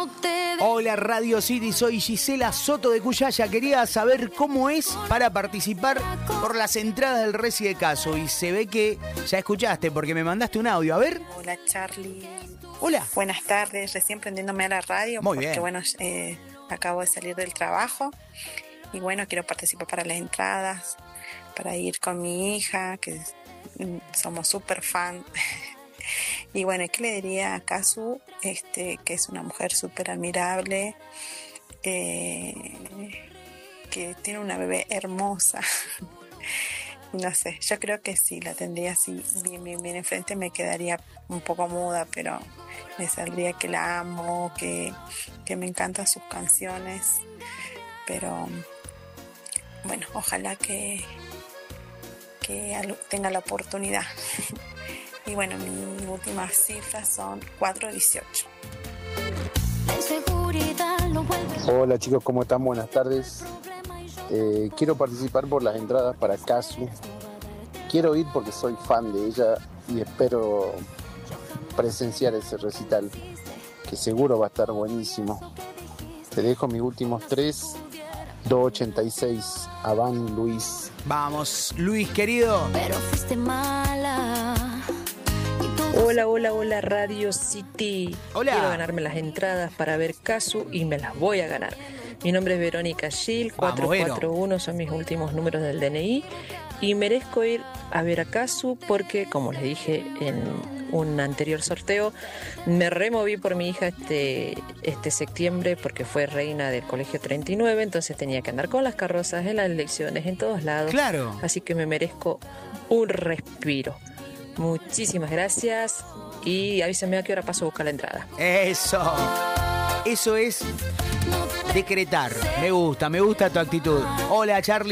Hola Radio City, soy Gisela Soto de Cuyaya. Quería saber cómo es para participar por las entradas del Reci de Casu. Y se ve que ya escuchaste porque me mandaste un audio. A ver. Hola Charlie. Hola. Buenas tardes, recién prendiéndome a la radio. Muy porque bien. Bueno, acabo de salir del trabajo y bueno, quiero participar para las entradas, para ir con mi hija, que somos súper fan. Y bueno, ¿qué le diría a Casu? Que es una mujer súper admirable, que tiene una bebé hermosa. No sé, yo creo que si la tendría así bien enfrente me quedaría un poco muda, pero me saldría que la amo, que me encantan sus canciones. Pero bueno, ojalá que tenga la oportunidad. Y bueno, mis últimas cifras son 418. Hola chicos, ¿cómo están? Buenas tardes. Quiero participar por las entradas para Casu. Quiero ir porque soy fan de ella y espero presenciar ese recital, que seguro va a estar buenísimo. Te dejo mis últimos 3, 286, Avan Luis. Vamos, Luis querido. Pero fuiste mala. Hola Radio City. Hola. Quiero ganarme las entradas para ver Casu y me las voy a ganar. Mi nombre es Verónica Gil, 441 son mis últimos números del DNI y merezco ir a ver a Casu porque, como les dije en un anterior sorteo, me removí por mi hija este septiembre porque fue reina del colegio 39, entonces tenía que andar con las carrozas en las elecciones, en todos lados. Claro. Así que me merezco un respiro. Muchísimas gracias y avísenme a qué hora paso a buscar la entrada. Eso es decretar. Me gusta tu actitud. Hola Charlie.